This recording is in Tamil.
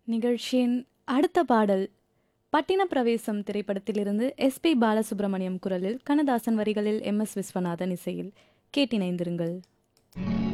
நிகழ்ச்சியின் அடுத்த பாடல் பட்டின பிரவேசம் திரைப்படத்திலிருந்து எஸ்பி பாலசுப்ரமணியம் குரலில், கண்ணதாசன் வரிகளில், MS விஸ்வநாதன் இசையில். கேட்டிணைந்திருங்கள்.